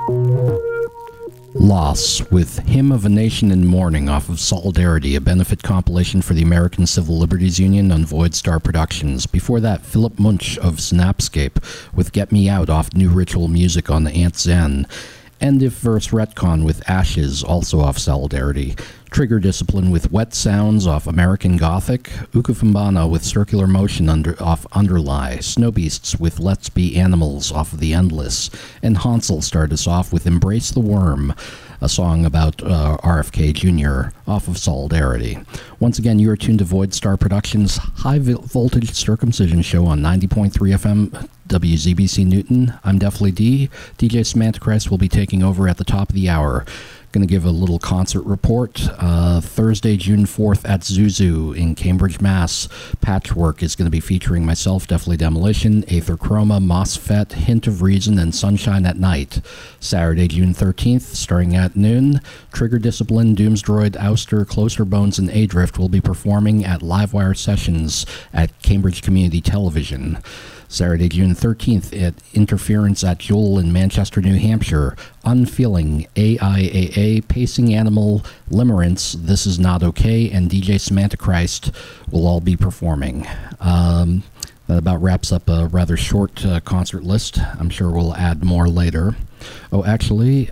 Loss with Hymn of a Nation in Mourning off of Solidarity, a benefit compilation for the American Civil Liberties Union on Void Star Productions. Before that, Philip Munch of Synapscape with Get Me Out off New Ritual Music on the Ant Zen. End If Verse Retcon with Ashes, also off Solidarity. Trigger Discipline with Wet Sounds off American Gothic. Ukufumbana with Circular Motion off Underlie. Snow Beasts with Let's Be Animals off of The Endless. And Hansel started us off with Embrace the Worm, a song about RFK Jr. off of Solidarity. Once again, you are tuned to Void Star Productions' High Voltage Circumcision Show on 90.3 FM WZBC Newton. I'm Definitely D. DJ Semantichrist will be taking over at the top of the hour. Going to give a little concert report. Thursday, June 4th at Zuzu in Cambridge, Mass. Patchwork is going to be featuring myself, Definitely Demolition, Aether Chroma, MOSFET, Hint of Reason, and Sunshine at Night. Saturday, June 13th, starting at noon, Trigger Discipline, Doomsdroid, Ouster, Closer Bones, and Adrift will be performing at Livewire Sessions at Cambridge Community Television. Saturday, June 13th at Interference at Jewel in Manchester, New Hampshire. Unfeeling, AIAA, Pacing Animal, Limerence, This Is Not Okay, and DJ Semantichrist will all be performing. That about wraps up a rather short concert list. I'm sure we'll add more later. Oh, actually,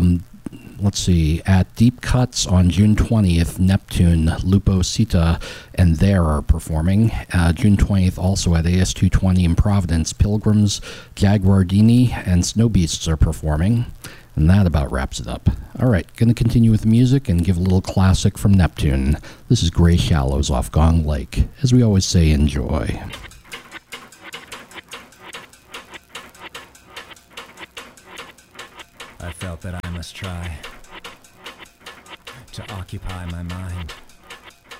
let's see, at Deep Cuts on June 20th, Neptune, Lupo Sita, and There are performing. June 20th, also at AS220 in Providence, Pilgrims, Jaguardini, and Snow Beasts are performing. And that about wraps it up. All right, going to continue with the music and give a little classic from Neptune. This is Grey Shallows off Gong Lake. As we always say, enjoy. I felt that I must try to occupy my mind